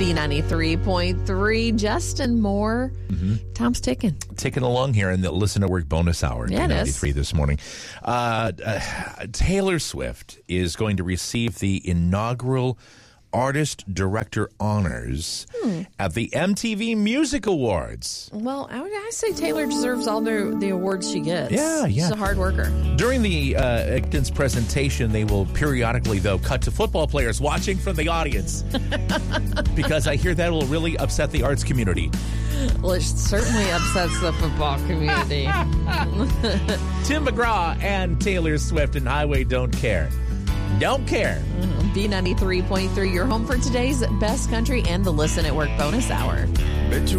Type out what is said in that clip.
B93.3, Justin Moore. Tom's ticking. Ticking along here in the Listen at Work bonus hour. Yeah, it is. B93 this morning. Taylor Swift is going to receive the inaugural Artist Director Honors at the MTV Music Awards. Well, I say Taylor deserves all the awards she gets. Yeah. She's a hard worker. During the Acton's presentation, they will periodically, though, cut to football players watching from the audience. Because I hear that will really upset the arts community. Well, it certainly upsets the football community. Tim McGraw and Taylor Swift and Highway Don't Care. Don't care. B93.3, your home for today's best country and the Listen at Work bonus hour.